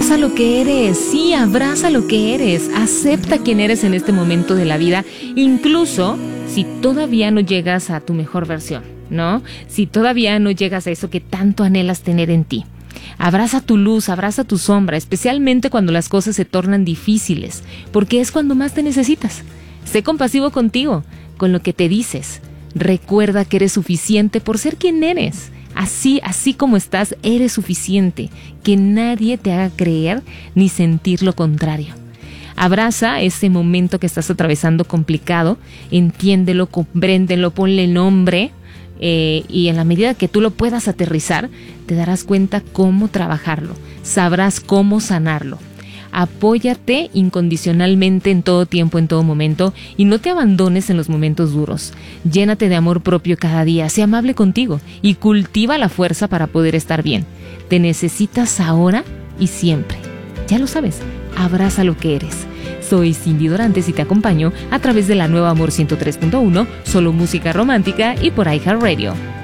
Abraza lo que eres, sí, abraza lo que eres, acepta quién eres en este momento de la vida, incluso si todavía no llegas a tu mejor versión, ¿no? Si todavía no llegas a eso que tanto anhelas tener en ti. Abraza tu luz, abraza tu sombra, especialmente cuando las cosas se tornan difíciles, porque es cuando más te necesitas. Sé compasivo contigo, con lo que te dices. Recuerda que eres suficiente por ser quien eres. Así como estás, eres suficiente. Que nadie te haga creer ni sentir lo contrario. Abraza ese momento que estás atravesando complicado, entiéndelo, compréndelo, ponle nombre, y en la medida que tú lo puedas aterrizar, te darás cuenta cómo trabajarlo, sabrás cómo sanarlo. Apóyate incondicionalmente en todo tiempo, en todo momento, y no te abandones en los momentos duros. Llénate de amor propio cada día, sé amable contigo y cultiva la fuerza para poder estar bien. Te necesitas ahora y siempre. Ya lo sabes, abraza lo que eres. Soy Cindy Dorantes y te acompaño a través de la nueva Amor 103.1, solo música romántica y por iHeartRadio.